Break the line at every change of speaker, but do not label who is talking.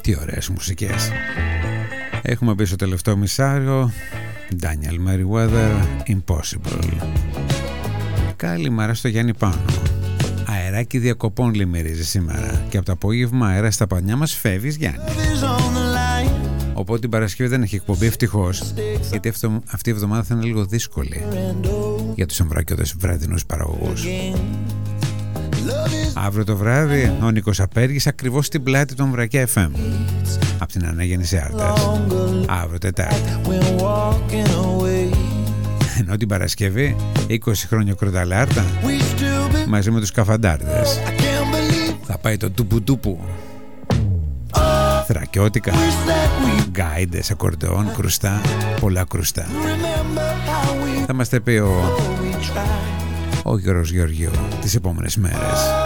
Τι ωραίες μουσικές. Έχουμε μπει στο τελευταίο μισάριο. Daniel Merriweather, Impossible. Καλημέρα στο Γιάννη Πάνο. Αεράκι διακοπών λιμερίζει σήμερα. Και από το απόγευμα αέρα στα πανιά μας φεύγεις, Γιάννη. Οπότε την Παρασκευή δεν έχει εκπομπή, ευτυχώς. Γιατί αυτή η εβδομάδα θα είναι λίγο δύσκολη για τους αμβρακιώτες βραδινούς παραγωγούς. Αύριο το βράδυ ο Νίκος Απέργης ακριβώς στην πλάτη του Αμβρακιά FM από την Αναγέννηση Άρτας. Αύριο Τετάρτη. Ενώ την Παρασκευή 20 χρόνια Κροταλάρτα μαζί με τους Καφαντάρδες. Θα πάει το τουπου-τουπου. Θρακιώτικα, γκάιντες, ακορντεόν, κρουστά, πολλά κρουστά. Θα μας τα πει ο Γιώργος Γεωργίου τις επόμενες μέρες.